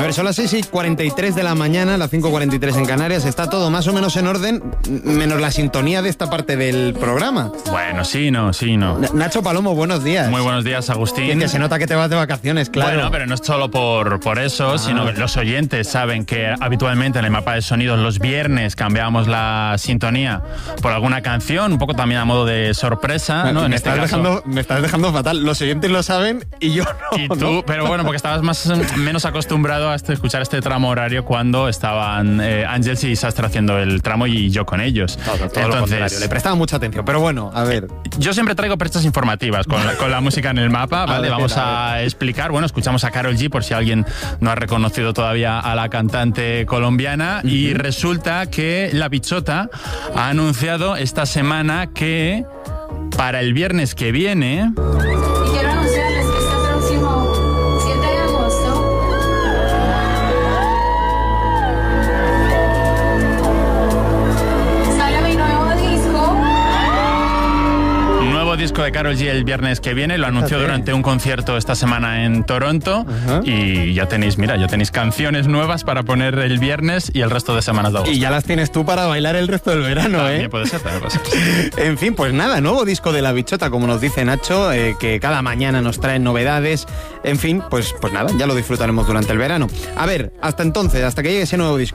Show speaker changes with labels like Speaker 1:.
Speaker 1: ver, son las 6:43 de la mañana, las 5:43 en Canarias. Está todo más o menos en orden, menos la sintonía de esta parte del programa.
Speaker 2: Bueno, sí, no.
Speaker 1: Nacho Palomo, buenos días.
Speaker 2: Muy buenos días, Agustín.
Speaker 1: Que se nota que te vas de vacaciones, claro.
Speaker 2: Bueno, pero no es solo por eso, sino que los oyentes saben que habitualmente en el mapa de sonidos los viernes cambiamos la sintonía por alguna canción, un poco también a modo de sorpresa, ¿no?
Speaker 1: Me estás dejando fatal. Los oyentes lo saben y yo no.
Speaker 2: Y tú, pero bueno, porque estabas menos acostumbrado a escuchar este tramo horario cuando estaban Ángels y Sastre haciendo el tramo y yo con ellos.
Speaker 1: Todo lo contrario, le prestaba mucha atención, pero bueno, a ver.
Speaker 2: Yo siempre traigo prestas informativas con la música en el mapa, ¿vale? Vamos a explicar, bueno, escuchamos a Karol G por si alguien no ha reconocido todavía a la cantante colombiana, y resulta que La Bichota ha anunciado esta semana que para el viernes que viene...
Speaker 3: Y quiero anunciarles que este próximo 7 de agosto sale mi nuevo
Speaker 2: disco de Karol G el viernes que viene. Lo anunció durante un concierto esta semana en Toronto. Y ya tenéis canciones nuevas para poner el viernes y el resto de semanas de agosto.
Speaker 1: Y ya las tienes tú para bailar el resto del verano,
Speaker 2: También puede ser.
Speaker 1: En fin, pues nada, nuevo disco de La Bichota, como nos dice Nacho, que cada mañana nos traen novedades. En fin, pues nada, ya lo disfrutaremos durante el verano. A ver, hasta entonces, hasta que llegue ese nuevo disco.